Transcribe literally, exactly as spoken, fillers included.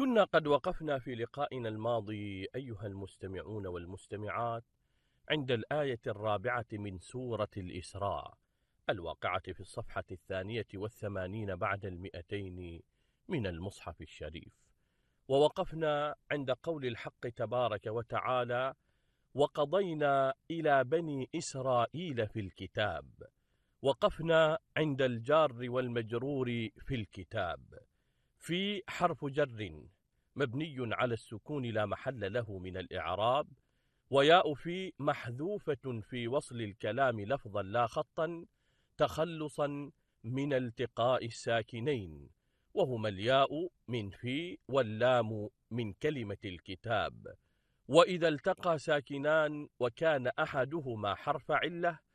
كنا قد وقفنا في لقائنا الماضي أيها المستمعون والمستمعات عند الآية الرابعة من سورة الإسراء الواقعة في الصفحة الثانية والثمانين بعد المئتين من المصحف الشريف، ووقفنا عند قول الحق تبارك وتعالى: وقضينا إلى بني إسرائيل في الكتاب. وقفنا عند الجار والمجرور في الكتاب، في حرف جر مبني على السكون لا محل له من الإعراب، وياء في محذوفة في وصل الكلام لفظا لا خطا تخلصا من التقاء الساكنين، وهما الياء من في واللام من كلمة الكتاب. وإذا التقى ساكنان وكان أحدهما حرف علة